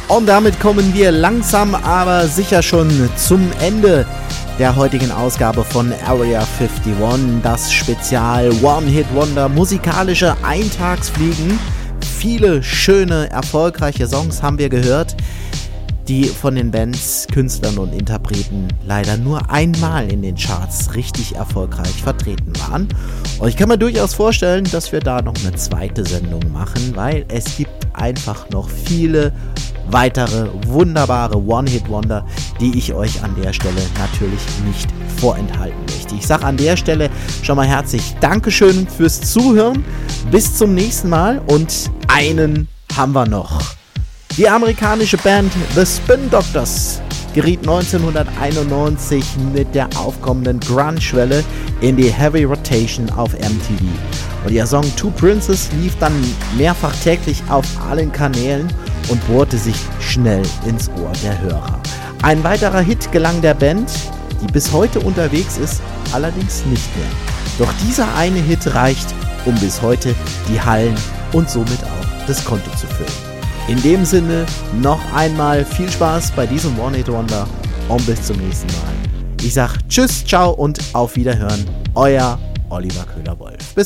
Und damit kommen wir langsam aber sicher schon zum Ende der heutigen Ausgabe von Area 51, das Spezial One-Hit-Wonder, musikalische Eintagsfliegen. Viele schöne, erfolgreiche Songs haben wir gehört, die von den Bands, Künstlern und Interpreten leider nur einmal in den Charts richtig erfolgreich vertreten waren. Und ich kann mir durchaus vorstellen, dass wir da noch eine zweite Sendung machen, weil es gibt einfach noch viele weitere wunderbare One-Hit-Wonder, die ich euch an der Stelle natürlich nicht vorenthalten möchte. Ich sage an der Stelle schon mal herzlich Dankeschön fürs Zuhören. Bis zum nächsten Mal und einen haben wir noch. Die amerikanische Band The Spin Doctors geriet 1991 mit der aufkommenden Grunge-Welle in die Heavy Rotation auf MTV. Und ihr Song Two Princes lief dann mehrfach täglich auf allen Kanälen und bohrte sich schnell ins Ohr der Hörer. Ein weiterer Hit gelang der Band, die bis heute unterwegs ist, allerdings nicht mehr. Doch dieser eine Hit reicht, um bis heute die Hallen und somit auch das Konto zu füllen. In dem Sinne noch einmal viel Spaß bei diesem One-Hit-Wonder und bis zum nächsten Mal. Ich sag Tschüss, ciao und auf Wiederhören. Euer Oliver Köhler-Wolf. Bis